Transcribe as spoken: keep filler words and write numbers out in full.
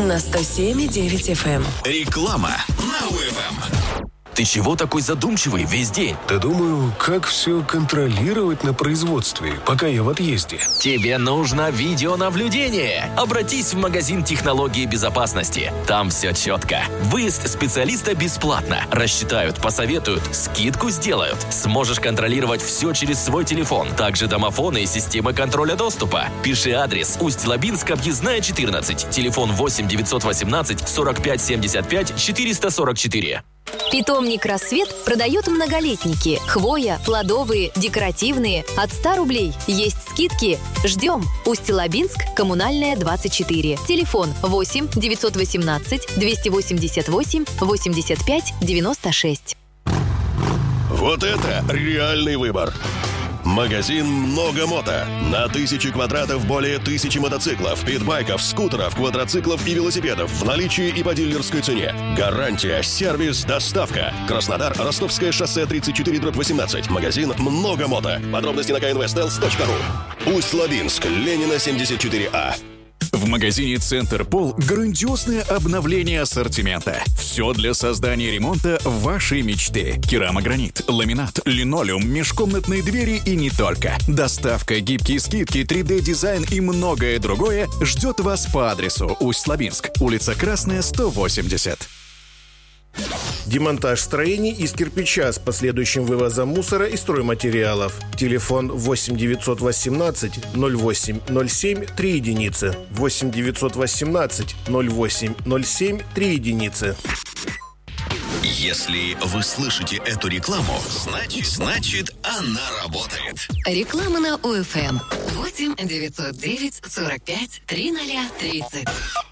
на сто семь и девять эф эм. Реклама на УФМ. Ты чего такой задумчивый весь день? Да думаю, как все контролировать на производстве, пока я в отъезде. Тебе нужно видеонаблюдение. Обратись в магазин технологии безопасности. Там все четко. Выезд специалиста бесплатно. Рассчитают, посоветуют, скидку сделают. Сможешь контролировать все через свой телефон. Также домофоны и системы контроля доступа. Пиши адрес: Усть-Лабинск, объездная четырнадцать. Телефон восемь девятьсот восемнадцать сорок пять семьдесят пять четыреста сорок четыре. Питомник «Рассвет» продает многолетники. Хвоя, плодовые, декоративные. От ста рублей. Есть скидки. Ждем. Усть-Лабинск, Коммунальная, двадцать четыре. Телефон восемь девятьсот восемнадцать двести восемьдесят восемь восемьдесят пять девяносто шесть. Вот это реальный выбор. Магазин «Много мото». На тысячи квадратов более тысячи мотоциклов, питбайков, скутеров, квадроциклов и велосипедов в наличии и по дилерской цене. Гарантия, сервис, доставка. Краснодар, Ростовское шоссе тридцать четыре дробь восемнадцать. Магазин «Много мото». Подробности на ка эн вэ стелс точка ру. Усть-Лабинск, Ленина, семьдесят четыре а. В магазине «Центр Пол» грандиозное обновление ассортимента. Все для создания ремонта вашей мечты. Керамогранит, ламинат, линолеум, межкомнатные двери и не только. Доставка, гибкие скидки, три дэ-дизайн и многое другое ждет вас по адресу Усть-Лабинск, улица Красная, сто восемьдесят. Демонтаж строений из кирпича с последующим вывозом мусора и стройматериалов. Телефон восемь девятьсот восемнадцать ноль восемь ноль семь три единицы. восемь девятьсот восемнадцать ноль восемь ноль семь три единицы. Если вы слышите эту рекламу, значит, значит она работает. Реклама на УФМ. восемь девятьсот девять сорок пять тридцать тридцать.